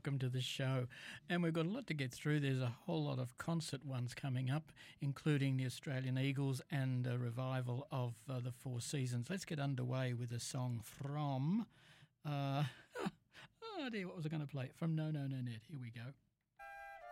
welcome to the show. And we've got a lot to get through. There's a whole lot of concert ones coming up, including the Australian Eagles and a revival of the Four Seasons. Let's get underway with a song from... oh dear, what was I going to play? From No No No Net. Here we go.